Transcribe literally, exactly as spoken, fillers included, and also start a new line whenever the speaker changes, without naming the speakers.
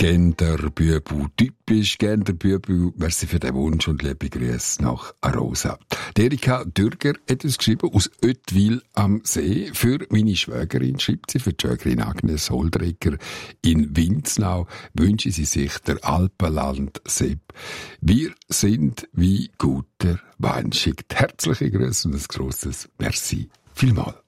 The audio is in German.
Genderbübel, typisch Genderbübel. Merci für den Wunsch und liebe Grüße nach Arosa. Erika Dürger hat uns geschrieben, aus Oetwil am See. Für meine Schwägerin, schreibt sie, für die Schwägerin Agnes Holdrecker in Winznau, wünsche sie sich der Alpenland Sepp. Wir sind wie guter Wein. Schickt herzliche Grüße und ein grosses Merci. Vielmals.